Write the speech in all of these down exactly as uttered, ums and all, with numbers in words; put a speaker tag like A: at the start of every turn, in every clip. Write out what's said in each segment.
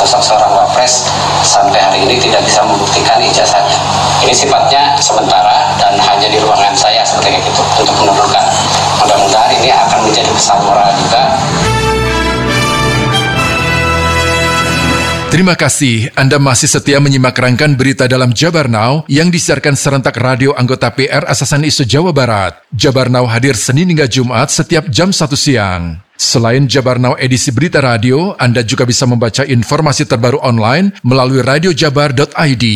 A: sosok seorang wapres sampai hari ini tidak bisa membuktikan ijazahnya. Ini sifatnya sementara dan hanya di ruangan saya seperti itu untuk menurunkan. Mudah-mudahan ini akan menjadi pesan moral juga.
B: Terima kasih Anda masih setia menyimak rangkaian berita dalam Jabar Now yang disiarkan serentak radio anggota P R Asasan Isu Jawa Barat. Jabar Now hadir Senin hingga Jumat setiap jam satu siang. Selain Jabar Now edisi berita radio, Anda juga bisa membaca informasi terbaru online melalui radio jabar dot i d.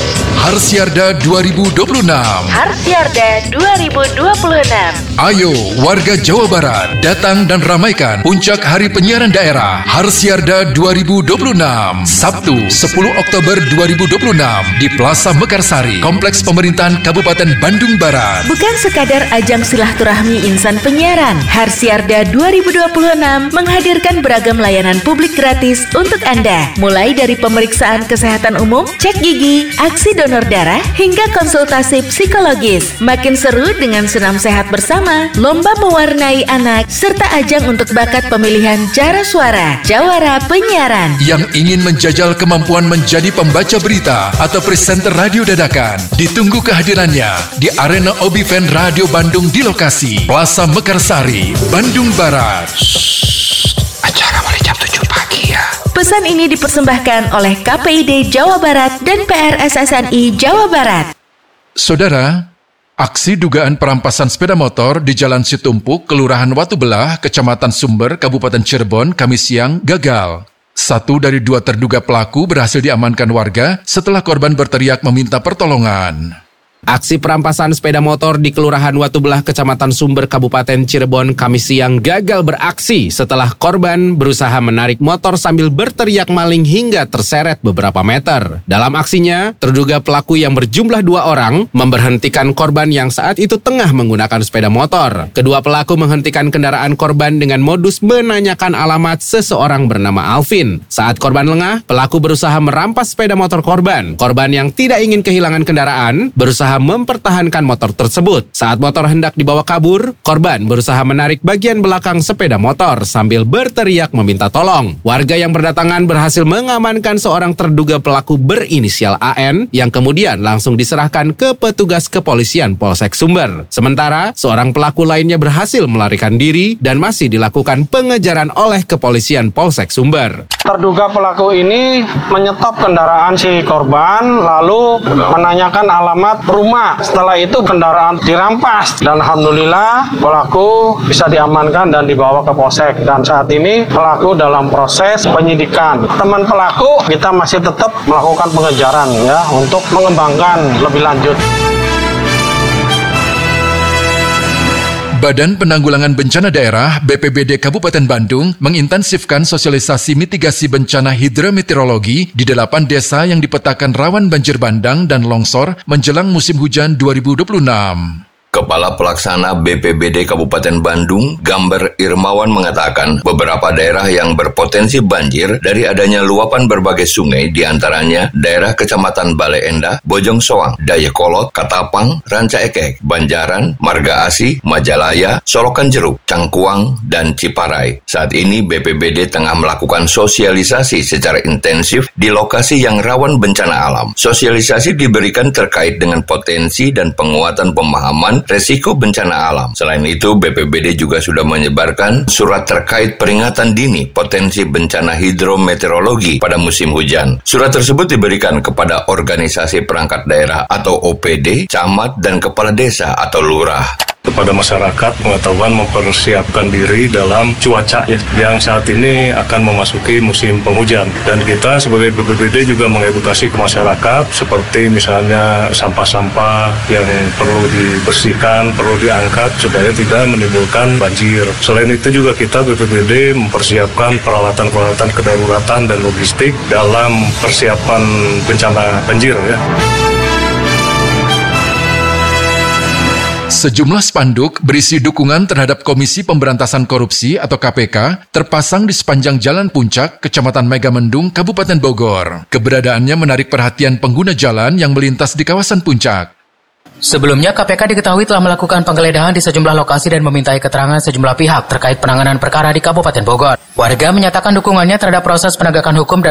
B: Harsiarda dua ribu dua puluh enam.
C: Harsiarda dua ribu dua puluh enam.
B: Ayo warga Jawa Barat, datang dan ramaikan puncak Hari Penyiaran Daerah Harsiarda dua ribu dua puluh enam. Sabtu sepuluh Oktober dua ribu dua puluh enam di Plaza Mekarsari, Kompleks Pemerintahan Kabupaten Bandung Barat.
C: Bukan sekadar ajang silaturahmi insan penyiaran, Harsiarda dua ribu dua puluh enam menghadirkan beragam layanan publik gratis untuk Anda. Mulai dari pemeriksaan kesehatan umum, cek gigi, aksi donor darah, hingga konsultasi psikologis. Makin seru dengan senam sehat bersama, lomba mewarnai anak, serta ajang untuk bakat pemilihan cara suara, jawara penyiaran.
B: Yang ingin menjajal kemampuan menjadi pembaca berita atau presenter radio dadakan, ditunggu kehadirannya di Arena Obiven Radio Bandung di lokasi Plaza Mekarsari, Bandung Barat.
D: Shhh, acara mulai jam tujuh pagi ya.
C: Pesan ini dipersembahkan oleh K P I D Jawa Barat dan P R S S N I Jawa Barat.
B: Saudara, aksi dugaan perampasan sepeda motor di Jalan Situmpuk, Kelurahan Watubelah, Kecamatan Sumber, Kabupaten Cirebon, Kamis siang gagal. Satu dari dua terduga pelaku berhasil diamankan warga setelah korban berteriak meminta pertolongan.
D: Aksi perampasan sepeda motor di Kelurahan Watubelah, Kecamatan Sumber, Kabupaten Cirebon, Kamis siang gagal beraksi setelah korban berusaha menarik motor sambil berteriak maling hingga terseret beberapa meter. Dalam aksinya, terduga pelaku yang berjumlah dua orang memberhentikan korban yang saat itu tengah menggunakan sepeda motor. Kedua pelaku menghentikan kendaraan korban dengan modus menanyakan alamat seseorang bernama Alvin. Saat korban lengah, pelaku berusaha merampas sepeda motor korban. Korban yang tidak ingin kehilangan kendaraan berusaha mempertahankan motor tersebut. Saat motor hendak dibawa kabur, korban berusaha menarik bagian belakang sepeda motor sambil berteriak meminta tolong. Warga yang berdatangan berhasil mengamankan seorang terduga pelaku berinisial A N yang kemudian langsung diserahkan ke petugas kepolisian Polsek Sumber. Sementara, seorang pelaku lainnya berhasil melarikan diri dan masih dilakukan pengejaran oleh kepolisian Polsek Sumber.
E: Terduga pelaku ini menyetop kendaraan si korban lalu menanyakan alamat rumah. Setelah itu kendaraan dirampas dan alhamdulillah pelaku bisa diamankan dan dibawa ke polsek, dan saat ini pelaku dalam proses penyidikan. Teman pelaku kita masih tetap melakukan pengejaran ya untuk mengembangkan lebih lanjut.
B: Badan Penanggulangan Bencana Daerah B P B D Kabupaten Bandung mengintensifkan sosialisasi mitigasi bencana hidrometeorologi di delapan desa yang dipetakan rawan banjir bandang dan longsor menjelang musim hujan dua ribu dua puluh enam.
F: Kepala Pelaksana B P B D Kabupaten Bandung, Gambar Irmawan mengatakan beberapa daerah yang berpotensi banjir dari adanya luapan berbagai sungai diantaranya daerah Kecamatan Bale Endah, Bojong Soang, Dayakolot, Katapang, Ranca Ekek, Banjaran, Marga Asih, Majalaya, Solokan Jeruk, Cangkuang, dan Ciparai. Saat ini B P B D tengah melakukan sosialisasi secara intensif di lokasi yang rawan bencana alam. Sosialisasi diberikan terkait dengan potensi dan penguatan pemahaman resiko bencana alam. Selain itu, B P B D juga sudah menyebarkan surat terkait peringatan dini potensi bencana hidrometeorologi pada musim hujan. Surat tersebut diberikan kepada organisasi perangkat daerah atau O P D, camat, dan kepala desa atau lurah.
G: Kepada masyarakat pengetahuan mempersiapkan diri dalam cuaca ya, yang saat ini akan memasuki musim penghujan, dan kita sebagai B P B D juga mengedukasi ke masyarakat seperti misalnya sampah-sampah yang perlu dibersihkan, perlu diangkat supaya tidak menimbulkan banjir. Selain itu juga kita B P B D mempersiapkan peralatan-peralatan kedaruratan dan logistik dalam persiapan bencana banjir ya.
B: Sejumlah spanduk berisi dukungan terhadap Komisi Pemberantasan Korupsi atau K P K terpasang di sepanjang Jalan Puncak, Kecamatan Megamendung, Kabupaten Bogor. Keberadaannya menarik perhatian pengguna jalan yang melintas di kawasan Puncak.
H: Sebelumnya, K P K diketahui telah melakukan penggeledahan di sejumlah lokasi dan memintai keterangan sejumlah pihak terkait penanganan perkara di Kabupaten Bogor. Warga menyatakan dukungannya terhadap proses penegakan hukum dan